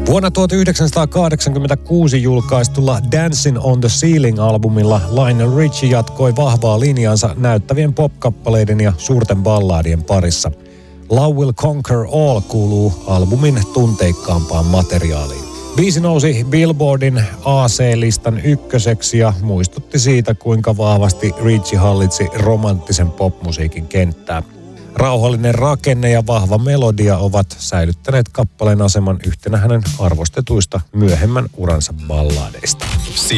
Vuonna 1986 julkaistulla Dancing on the Ceiling-albumilla Lionel Richie jatkoi vahvaa linjaansa näyttävien pop-kappaleiden ja suurten balladien parissa. Love Will Conquer All kuuluu albumin tunteikkaampaan materiaaliin. Biisi nousi Billboardin AC-listan ykköseksi ja muistutti siitä, kuinka vahvasti Richie hallitsi romanttisen popmusiikin kenttää. Rauhallinen rakenne ja vahva melodia ovat säilyttäneet kappaleen aseman yhtenä hänen arvostetuista myöhemmän uransa balladeista.